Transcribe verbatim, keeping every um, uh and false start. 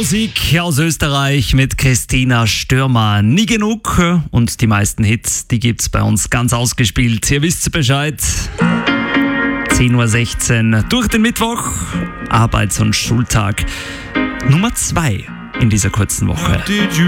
Musik aus Österreich mit Christina Stürmer. Nie genug und die meisten Hits, die gibt's bei uns ganz ausgespielt. Ihr wisst Bescheid. zehn Uhr sechzehn durch den Mittwoch, Arbeits- und Schultag Nummer zwei in dieser kurzen Woche.